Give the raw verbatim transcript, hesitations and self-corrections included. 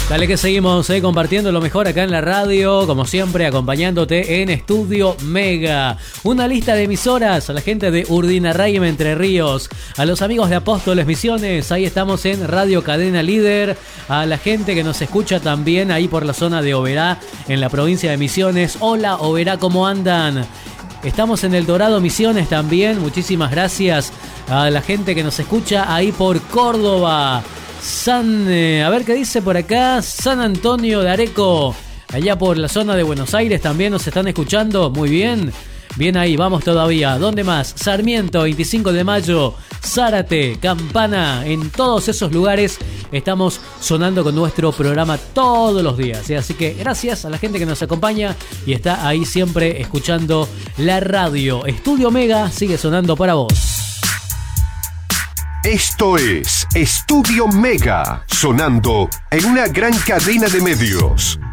Dale que seguimos eh, compartiendo lo mejor acá en la radio, como siempre, acompañándote en Estudio Mega. Una lista de emisoras a la gente de Urdinarraim, Entre Ríos, a los amigos de Apóstoles Misiones, ahí estamos en Radio Cadena Líder, a la gente que nos escucha también ahí por la zona de Oberá, en la provincia de Misiones. Hola Oberá, ¿cómo andan? Estamos en El Dorado Misiones también, muchísimas gracias a la gente que nos escucha ahí por Córdoba. San, eh, a ver qué dice por acá, San Antonio de Areco, allá por la zona de Buenos Aires también nos están escuchando, muy bien, bien ahí, vamos todavía. ¿Dónde más? Sarmiento, veinticinco de mayo, Zárate, Campana, en todos esos lugares estamos sonando con nuestro programa todos los días, ¿eh? Así que gracias a la gente que nos acompaña y está ahí siempre escuchando la radio. Estudio Mega sigue sonando para vos. Esto es Estudio Mega, sonando en una gran cadena de medios.